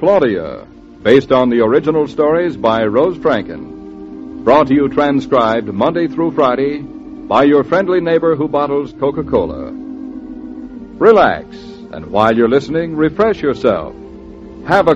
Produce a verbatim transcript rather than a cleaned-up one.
Claudia, based on the original stories by Rose Franken. Brought to you transcribed Monday through Friday by your friendly neighbor who bottles Coca-Cola. Relax, and while you're listening, refresh yourself. Have a